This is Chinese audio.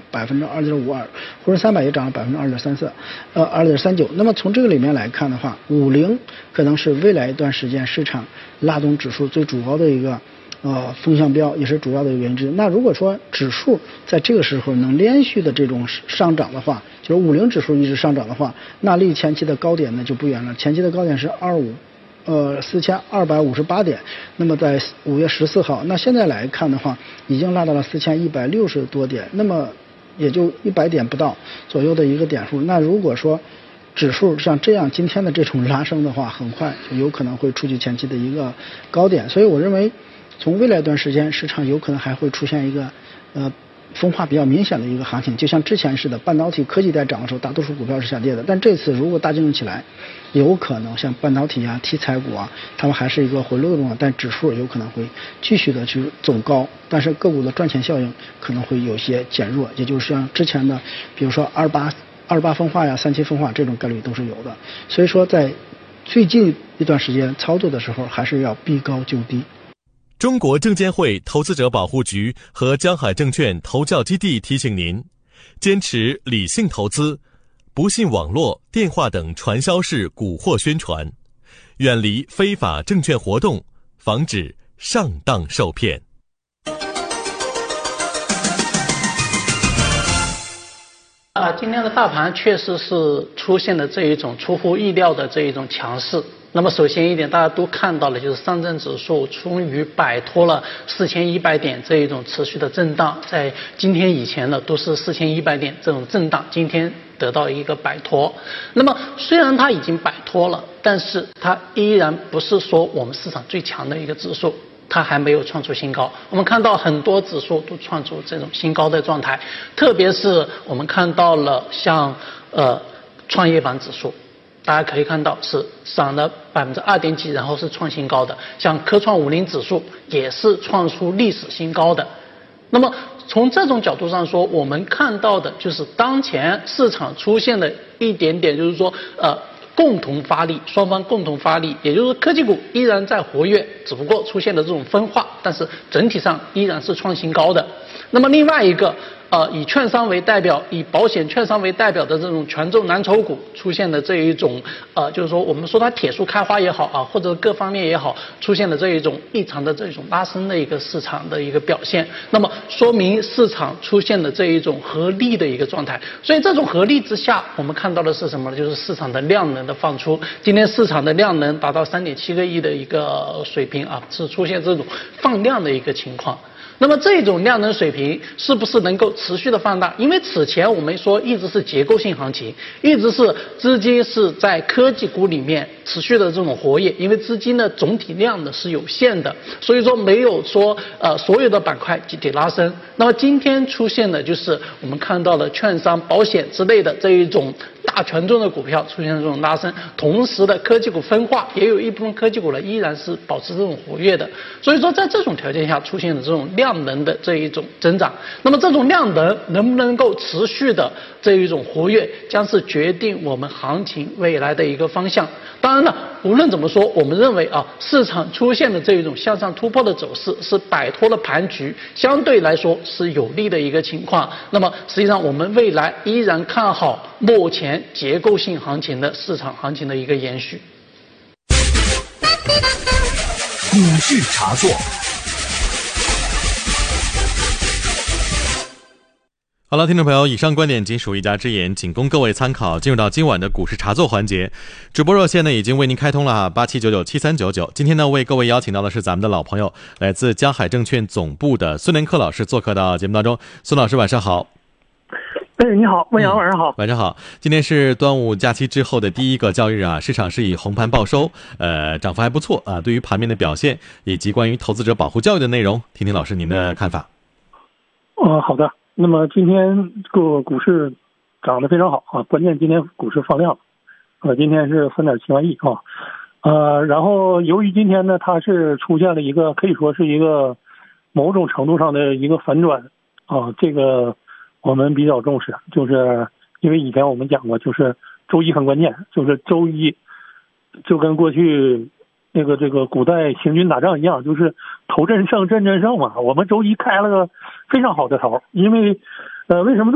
2.52%，沪深300也涨了2.39%。那么从这个里面来看的话，50可能是未来一段时间市场拉动指数最主要的一个风向标，也是主要的原因之一。那如果说指数在这个时候能连续的这种上涨的话，就是50指数一直上涨的话，那离前期的高点呢就不远了。前期的高点是4258点，那么在5月14号，那现在来看的话，已经拉到了4160多点，那么也就100点不到左右的一个点数。那如果说指数像这样今天的这种拉升的话，很快就有可能会触及前期的一个高点，所以我认为从未来一段时间，市场有可能还会出现一个分化比较明显的一个行情，就像之前似的，半导体科技在涨的时候，大多数股票是下跌的，但这次如果大金融起来，有可能像半导体啊、题材股啊，它们还是一个回落的状态，但指数有可能会继续的去走高，但是个股的赚钱效应可能会有些减弱，也就是像之前的，比如说28分化呀、37分化这种概率都是有的，所以说在最近一段时间操作的时候，还是要避高就低。 中国证监会投资者保护局和江海证券投教基地提醒您，坚持理性投资，不信网络、电话等传销式蛊惑宣传，远离非法证券活动，防止上当受骗。 今天的大盘确实是出现了这一种出乎意料的这一种强势。那么首先一点，大家都看到了，就是上证指数终于摆脱了4100点这一种持续的震荡，在今天以前呢都是4100点这种震荡，今天得到一个摆脱。那么虽然它已经摆脱了，但是它依然不是说我们市场最强的一个指数，它还没有创出新高。我们看到很多指数都创出这种新高的状态，特别是我们看到了像创业板指数，大家可以看到是涨了2.几%，然后是创新高的。像科创50指数也是创出历史新高的。那么从这种角度上说，我们看到的就是当前市场出现的一点点，就是说共同发力，双方共同发力，也就是科技股依然在活跃，只不过出现了这种分化，但是整体上依然是创新高的。那么另外一个以券商为代表，以保险券商为代表的这种权重蓝筹股出现的这一种就是说我们说它铁树开花也好啊，或者各方面也好，出现了这一种异常的这种拉升的一个市场的一个表现，那么说明市场出现了这一种合力的一个状态。所以这种合力之下，我们看到的是什么呢？就是市场的量能的放出。今天市场的量能达到3.7个亿的一个水平啊，是出现这种放量的一个情况。那么这种量能水平是不是能够持续的放大？因为此前我们说一直是结构性行情，一直是资金是在科技股里面持续的这种活跃，因为资金的总体量呢是有限的，所以说没有说所有的板块集体拉升。那么今天出现的就是我们看到了券商、保险之类的这一种大权重的股票出现这种拉升，同时的科技股分化，也有一部分科技股呢依然是保持这种活跃的。所以说在这种条件下出现了这种量能的这一种增长，那么这种量能能不能够持续的这一种活跃，将是决定我们行情未来的一个方向。当然了，无论怎么说，我们认为市场出现的这一种向上突破的走势是摆脱了盘局，相对来说是有利的一个情况。那么实际上我们未来依然看好目前结构性行情的市场行情的一个延续。 股市茶座。 好了，听众朋友，以上观点仅属一家之言，仅供各位参考。进入到今晚的股市茶座环节，直播热线呢已经为您开通了87997399。今天呢为各位邀请到的是咱们的老朋友，来自江海证券总部的孙连克老师做客到节目当中。孙老师晚上好。 你好，温阳晚上好。 晚上好。今天是端午假期之后的第一个交易日啊，市场是以红盘报收，涨幅还不错啊。对于盘面的表现以及关于投资者保护教育的内容，听听老师您的看法。 好的。那么今天这个股市涨得非常好啊，关键今天股市放量，今天是3.7万亿啊，然后由于今天呢，它是出现了一个可以说是一个某种程度上的一个反转啊，这个我们比较重视，就是因为以前我们讲过，就是周一很关键，就是周一就跟过去这个古代行军打仗一样，就是头阵胜阵阵胜嘛。我们周一开了个非常好的头，因为为什么